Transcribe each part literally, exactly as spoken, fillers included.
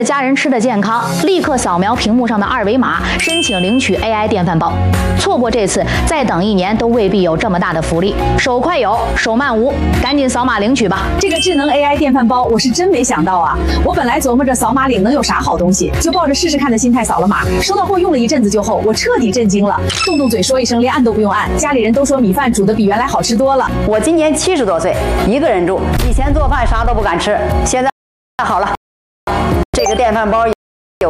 家人吃的健康，立刻扫描屏幕上的二维码，申请领取 A I 电饭煲。错过这次，再等一年都未必有这么大的福利。手快有，手慢无，赶紧扫码领取吧！ 这个智能 A I 电饭煲，我是真没想到啊！我本来琢磨着扫码领能有啥好东西，就抱着试试看的心态扫了码。收到后用了一阵子就后，我彻底震惊了，动动嘴说一声，连按都不用按。家里人都说米饭煮的比原来好吃多了。 我今年七十多岁，一个人住，以前做饭啥都不敢吃，现在好了。 这个电饭煲有，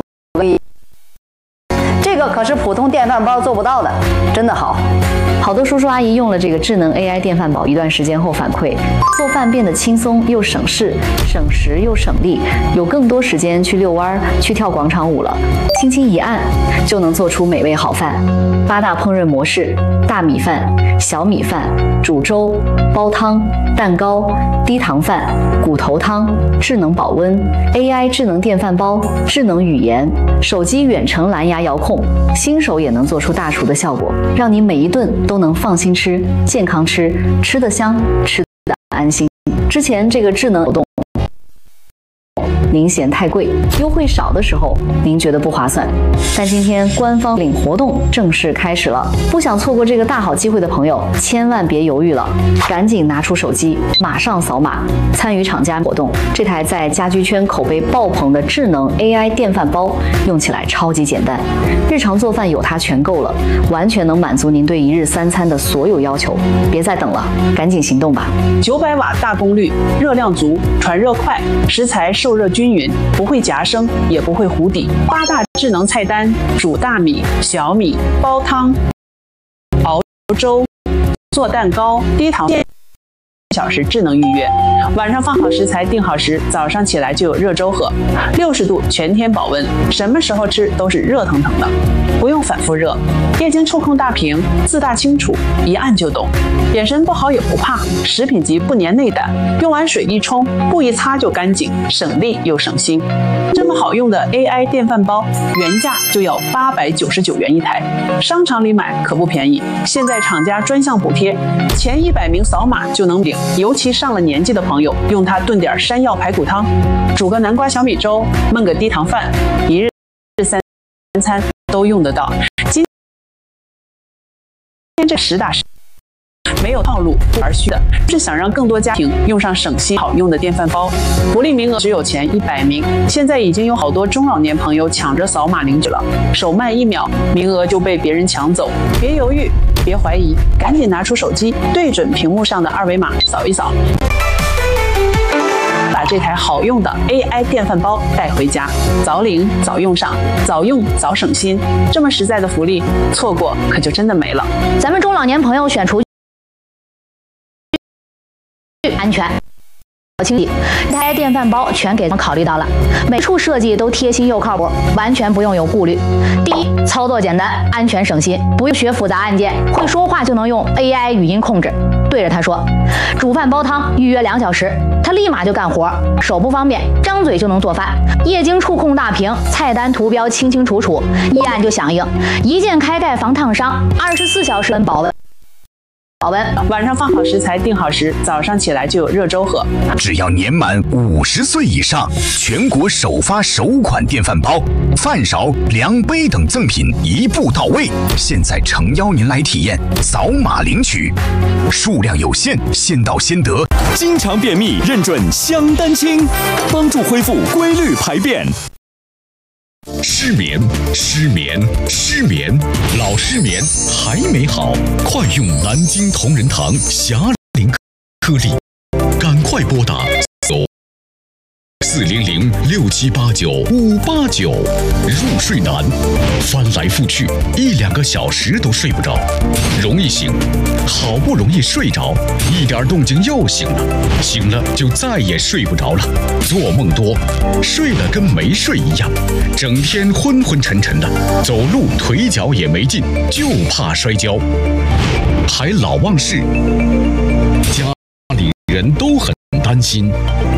这个可是普通电饭煲做不到的，真的好。 好多叔叔阿姨用了这个智能 A I 电饭煲一段时间后反馈，做饭变得轻松又省事，省时又省力，有更多时间去遛弯、去跳广场舞了。轻轻一按，就能做出美味好饭。八大烹饪模式：大米饭、小米饭、煮粥、煲汤、蛋糕、低糖饭、骨头汤、智能保温、A I 智能电饭煲、智能语言、手机远程蓝牙遥控，新手也能做出大厨的效果，让你每一顿都能放心吃、健康吃，吃得香，吃得安心。之前这个智能活动，您嫌太贵，优惠少的时候，您觉得不划算。但今天官方领活动正式开始了，不想错过这个大好机会的朋友，千万别犹豫了，赶紧拿出手机，马上扫码参与厂家活动。这台在家居圈口碑爆棚的智能 A I 电饭煲，用起来超级简单，日常做饭有它全够了，完全能满足您对一日三餐的所有要求。别再等了，赶紧行动吧！ 九百瓦大功率，热量足，传热快，食材受热均匀，不会夹生，也不会糊底。八大智能菜单：煮大米、小米、煲汤、熬粥、做蛋糕、低糖。小时智能预约，晚上放好食材定好时，早上起来就有热粥喝，六十度全天保温，什么时候吃都是热腾腾的，不用反复热。液晶触控大屏，自大清楚，一按就懂。眼神不好也不怕，食品级不粘内胆，用完水一冲，布一擦就干净，省力又省心。这么好用的 A I 电饭煲，原价就要八百九十九元一台，商场里买可不便宜。现在厂家专项补贴，前一百名扫码就能领。尤其上了年纪的朋友，用它炖点山药排骨汤，煮个南瓜小米粥，焖个低糖饭，一日三餐都用得到。今天这实打实没有套路不而虚的，是想让更多家庭用上省心好用的电饭煲。福利名额只有前一百名，现在已经有好多中老年朋友抢着扫码领取了，手慢一秒，名额就被别人抢走。别犹豫，别怀疑，赶紧拿出手机，对准屏幕上的二维码扫一扫，把这台好用的 A I 电饭煲带回家，早领早用上，早用早省心。这么实在的福利，错过可就真的没了。 咱们中老年朋友选厨安全。清洗，这台电饭煲全给我们考虑到了，每处设计都贴心又靠谱，完全不用有顾虑。第一，操作简单，安全省心，不用学复杂按键，会说话就能用 A I 语音控制，对着它说，煮饭煲汤，预约两小时，它立马就干活，手不方便，张嘴就能做饭。液晶触控大屏，菜单图标清清楚楚，一按就响应，一键开盖防烫伤，二十四小时保温。保温， 晚上放好食材定好时，早上起来就有热粥喝。 只要年满五十岁以上，全国首发首款电饭煲，饭勺、量杯等赠品一步到位。现在诚邀您来体验，扫码领取，数量有限，先到先得。 经常便秘，认准香丹清，帮助恢复规律排便。 失眠，失眠，失眠，老失眠还没好，快用南京同仁堂侠灵颗粒，赶快拨打四零零六七八九五八九。入睡难，翻来覆去一两个小时都睡不着，容易醒，好不容易睡着，一点动静又醒了，醒了就再也睡不着了，做梦多，睡了跟没睡一样，整天昏昏沉沉的，走路腿脚也没劲，就怕摔跤，还老忘事，家里人都很担心。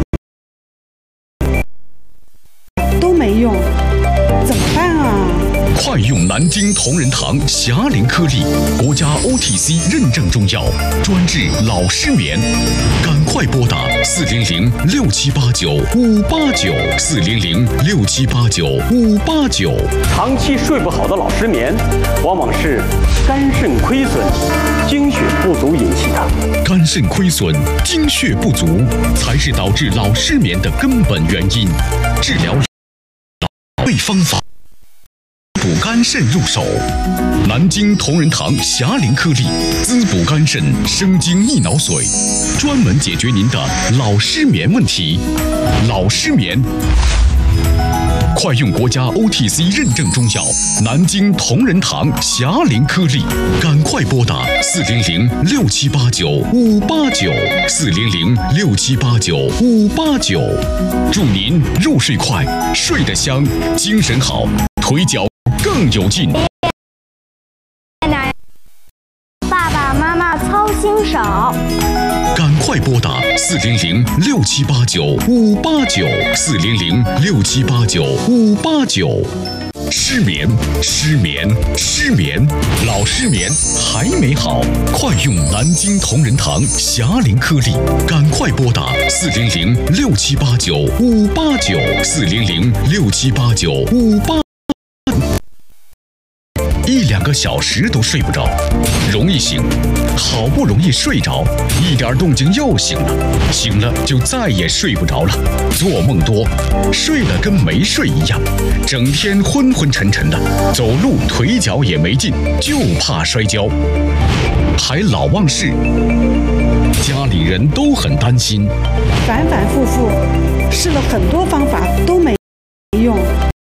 都没用，怎么办啊？ 快用南京同仁堂霞灵颗粒，国家 O T C 认证中药，专治老失眠。赶快拨打四零零六七八九五八九四零零六七八九五八九。 长期睡不好的老失眠，往往是肝肾亏损、精血不足引起的。 肝肾亏损、精血不足才是导致老失眠的根本原因。治疗老对方法。补肝肾入手，南京同仁堂霞灵颗粒滋补肝肾、生津益脑髓，专门解决您的老失眠问题。老失眠，快用国家 O T C 认证中药南京同仁堂霞灵颗粒，赶快拨打四零零六七八九五八九四零零六七八九五八九，祝您入睡快，睡得香，精神好，腿脚更有劲。 爸爸妈妈操心少， 赶快拨打四零零六七八九五八九四零零六七八九五八九。失眠，失眠，失眠，老失眠还没好，快用南京同仁堂霞灵颗粒，赶快拨打四零零六七八九五八九四零零六七八九五八。一两个小时都睡不着，容易醒，好不容易睡着，一点动静又醒了，醒了就再也睡不着了，做梦多，睡了跟没睡一样，整天昏昏沉沉的，走路腿脚也没劲，就怕摔跤，还老忘事，家里人都很担心， 反反复复试了很多方法都没用。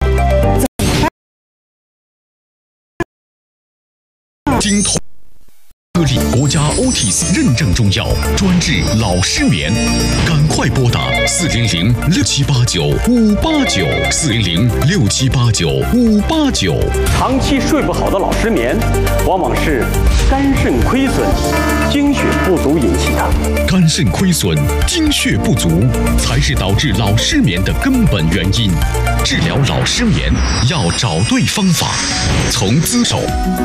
经同颗粒国家 O T C 认证中药，专治老失眠，赶快拨打四零零六七八九五八九四零零六七八九五八九。 长期睡不好的老失眠，往往是肝肾亏损、精血不足引起的。 肝肾亏损、精血不足才是导致老失眠的根本原因。治疗老失眠要找对方法，从滋手。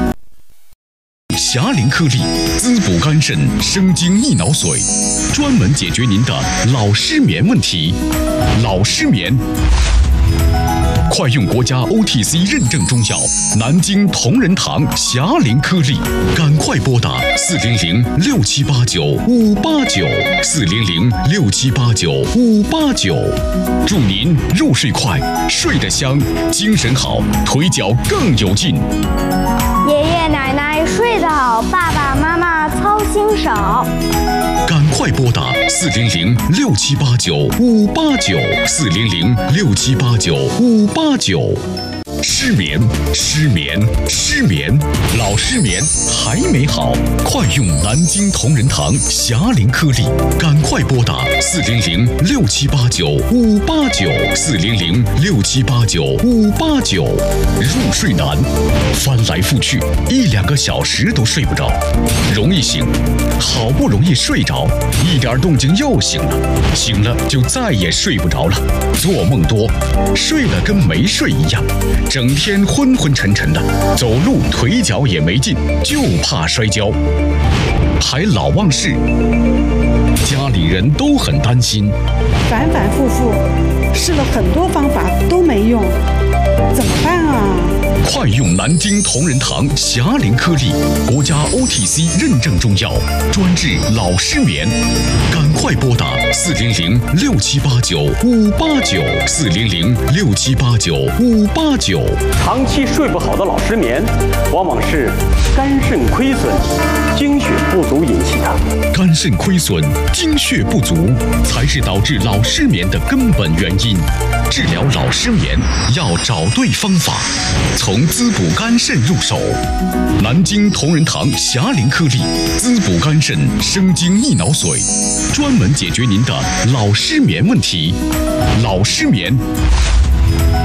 霞灵颗粒滋补肝肾、生津益脑髓，专门解决您的老失眠问题。老失眠，快用国家 O T C 认证中药南京同仁堂霞灵颗粒，赶快拨打四零零六七八九五八九四零零六七八九五八九，祝您入睡快，睡得香，精神好，腿脚更有劲。 爷爷奶奶睡得好，爸爸妈妈操心少。 赶快拨打四零零六七八九五八九四零零六七八九五八九。失眠，失眠，失眠，老失眠还没好，快用南京同仁堂霞灵颗粒，赶快拨打四零零六七八九五八九四零零六七八九五八九。入睡难，翻来覆去一两个小时都睡不着，容易醒，好不容易睡着，一点动静又醒了，醒了就再也睡不着了，做梦多，睡了跟没睡一样，整天昏昏沉沉的，走路腿脚也没劲，就怕摔跤，还老忘事，家里人都很担心， 反反复复试了很多方法都没用，怎么办啊？ 快用南京同仁堂霞灵颗粒，国家 O T C 认证中药，专治老失眠，赶快拨打四零零六七八九五八九四零零六七八九五八九。 长期睡不好的老失眠，往往是肝肾亏损、精血不足引起的。 肝肾亏损、精血不足才是导致老失眠的根本原因。治疗老失眠要找对方法，从滋补肝肾入手。南京同仁堂霞灵颗粒滋补肝肾、生津益脑髓，专门解决您的老失眠问题。老失眠，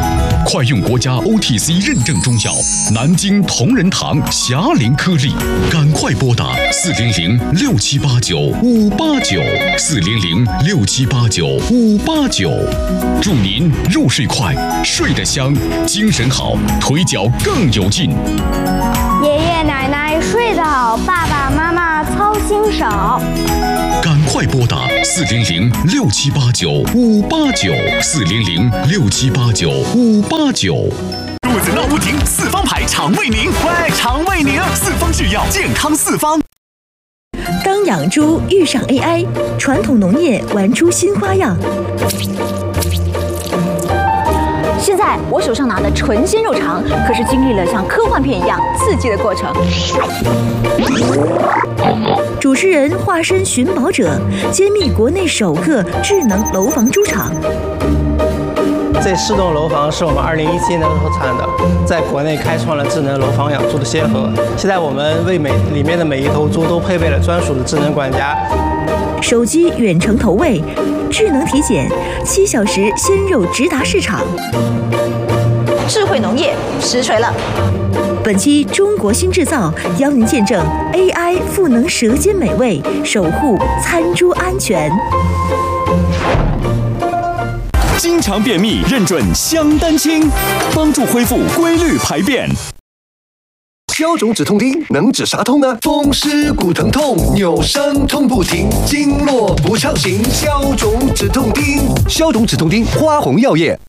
快用国家 O T C 认证中药南京同仁堂霞灵颗粒，赶快拨打四零零六七八九五八九四零零六七八九五八九，祝您入睡快，睡得香，精神好，腿脚更有劲。 爷爷奶奶睡得好，爸爸妈妈操心少。 赶快拨打四零零六七八九五八九四零零六七八九五八九。 肚子闹不停，四方牌肠胃宁，快肠胃宁，四方制药，健康四方。 当养猪遇上 A I， 传统农业玩出新花样。 现在我手上拿的纯鲜肉肠，可是经历了像科幻片一样刺激的过程。 主持人化身寻宝者，揭秘国内首个智能楼房猪场。 这四栋楼房是我们二零一七年投产的，在国内开创了智能楼房养猪的先河。现在我们为每里面的每一头猪都配备了专属的智能管家， 手机远程投喂，智能体检，七小时鲜肉直达市场。 智慧农业实锤了。 本期中国新制造邀您见证 A I 赋能舌尖美味，守护餐猪安全。 经常便秘认准香丹清，帮助恢复规律排便。 消肿止痛丁能止啥痛呢？风湿骨疼痛，扭伤痛不停，经络不畅行，消肿止痛丁。消肿止痛丁，花红药业。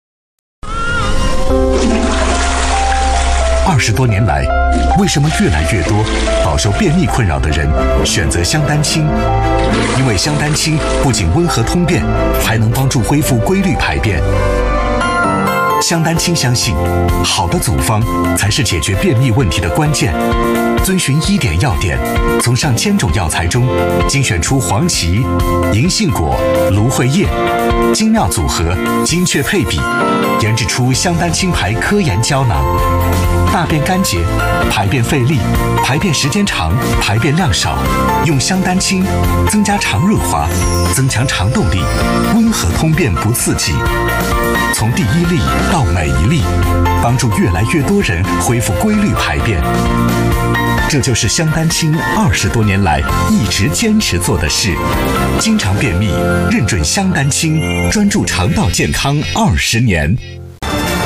二十多年来，为什么越来越多饱受便秘困扰的人选择香丹清？因为香丹清不仅温和通便，还能帮助恢复规律排便。香丹清相信，好的组方才是解决便秘问题的关键。遵循医典药典，从上千种药材中精选出黄芪、银杏果、芦荟叶，精妙组合，精确配比，研制出香丹清牌科研胶囊。大便干结、排便费力、排便时间长、排便量少，用香丹清增加肠润滑，增强肠动力，温和通便不刺激。从第一粒到每一粒，帮助越来越多人恢复规律排便。这就是香丹清二十多年来一直坚持做的事。经常便秘，认准香丹清，专注肠道健康二十年。